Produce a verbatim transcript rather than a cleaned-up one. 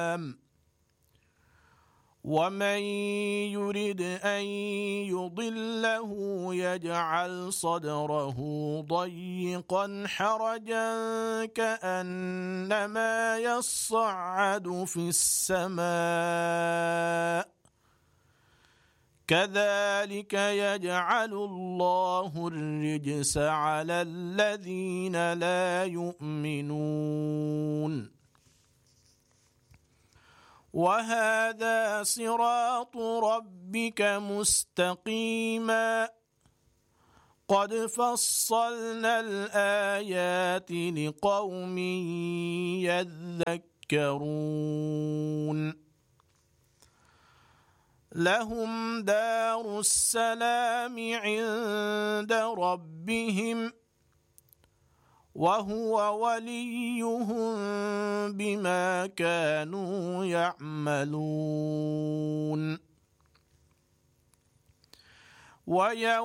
ومن يرد أن يضله يجعل صدره ضيقا حرجا كأنما يصعد في السماء كذلك يجعل الله الرجس على الذين لا يؤمنون وهذا صراط ربك مستقيما قد فصلنا الآيات لقوم يذكرون لهم دار السلام عند ربهم وهو وليهم بما كانوا يعملون ويوم